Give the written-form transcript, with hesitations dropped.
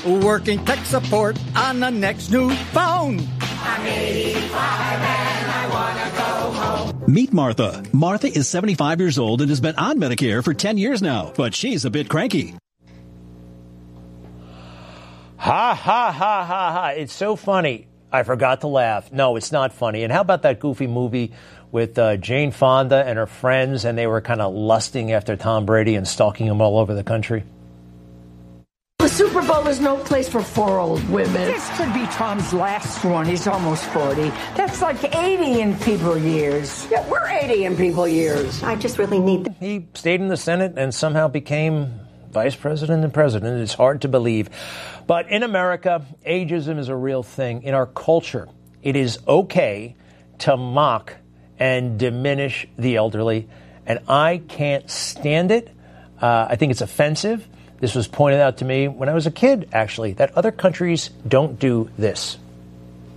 working tech support on the next new phone. I'm 85 and I want to go home. Meet Martha. Martha is 75 years old and has been on Medicare for 10 years now, but she's a bit cranky. Ha, ha, ha, ha, ha. It's so funny. I forgot to laugh. No, it's not funny. And how about that goofy movie with Jane Fonda and her friends, and they were kind of lusting after Tom Brady and stalking him all over the country? The Super Bowl is no place for 4 old women. This could be Tom's last one. He's almost 40. That's like 80 in people years. Yeah, we're 80 in people years. I just really need... He stayed in the Senate and somehow became vice president and president. It's hard to believe. But in America, ageism is a real thing. In our culture, it is okay to mock and diminish the elderly. And I can't stand it. I think it's offensive. This was pointed out to me when I was a kid, actually, that other countries don't do this.